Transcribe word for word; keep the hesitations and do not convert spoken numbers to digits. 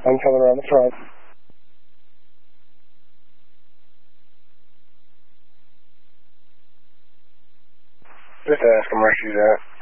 I'm coming around the front. Just ask him where she's at.